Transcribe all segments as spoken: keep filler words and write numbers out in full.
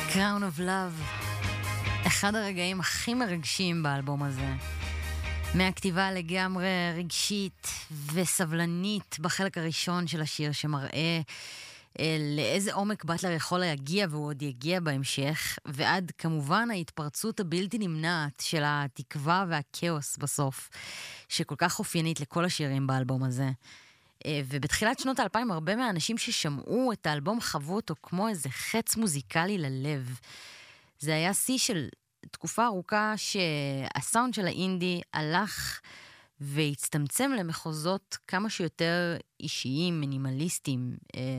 Crown of Love, אחד הרגעים הכי מרגשים באלבום הזה. מהכתיבה לגמרי רגשית וסבלנית בחלק הראשון של השיר, שמראה לאיזה עומק באטלר יכול להגיע והוא עוד יגיע בהמשך, ועד כמובן ההתפרצות הבלתי נמנעת של התקווה והכאוס בסוף, שכל כך אופיינית לכל השירים באלבום הזה. ובתחילת שנות האלפיים הרבה מהאנשים ששמעו את האלבום חוו אותו כמו איזה חץ מוזיקלי ללב. זה היה שיא של תקופה ארוכה שהסאונד של האינדי הלך והצטמצם למחוזות כמה שיותר אישיים, מינימליסטיים,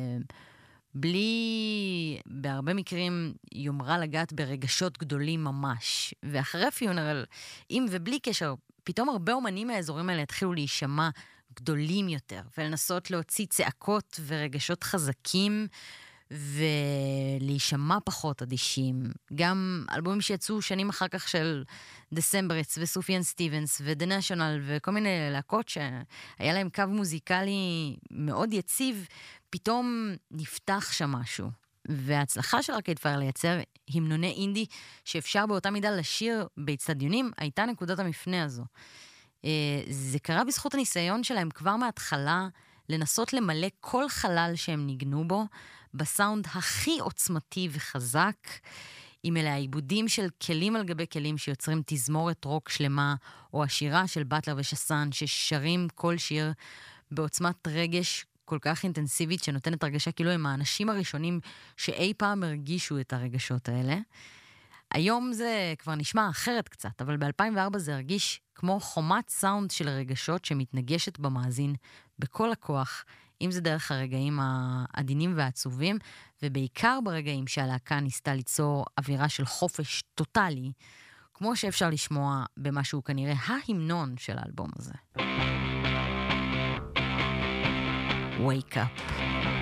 בלי בהרבה מקרים יומרה לגעת ברגשות גדולים ממש. ואחרי פיונרל, עם ובלי קשר, פתאום הרבה אומנים מהאזורים האלה התחילו להישמע גדולים יותר, ולנסות להוציא צעקות ורגשות חזקים, ולהישמע פחות אדישים. גם אלבומים שיצאו שנים אחר כך של דסמברץ וסופיאן סטיבנס ודה נשיונל וכל מיני להקות שהיה להם קו מוזיקלי מאוד יציב, פתאום נפתח שם משהו. וההצלחה של ארקייד פייר לייצר המנוני אינדי שאפשר באותה מידה לשיר באצטדיונים הייתה נקודת המפנה הזו. זה קרה בזכות הניסיון שלהם כבר מההתחלה לנסות למלא כל חלל שהם ניגנו בו בסאונד הכי עוצמתי וחזק, עם אלה העיבודים של כלים על גבי כלים שיוצרים תזמורת רוק שלמה, או השירה של באטלר ושסן ששרים כל שיר בעוצמת רגש כל כך אינטנסיבית שנותנת הרגשה כאילו הם האנשים הראשונים שאי פעם הרגישו את הרגשות האלה. היום זה כבר נשמע אחרת קצת, אבל ב-אלפיים וארבע זה הרגיש כמו חומת סאונד של רגשות שמתנגשת במאזין בכל הכוח, אם זה דרך הרגעים העדינים והעצובים, ובעיקר ברגעים שהלהקה ניסתה ליצור אווירה של חופש טוטלי, כמו שאפשר לשמוע במשהו כנראה ההמנון של האלבום הזה. Wake up.